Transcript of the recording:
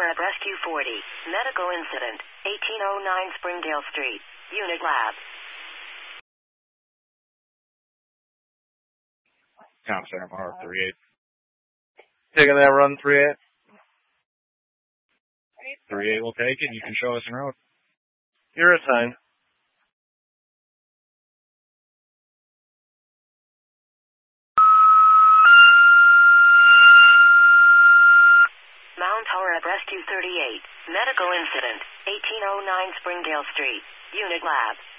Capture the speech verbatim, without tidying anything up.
Horeb Rescue forty. Medical incident. eighteen oh nine Springdale Street. Unit Lab. Tom Center, Horeb three eight. Taking that run, three eight. three eight will take it. You can show us en route. You're assigned. Mount Horeb Rescue thirty-eight. Medical incident. eighteen oh nine Springdale Street. Unit Lab.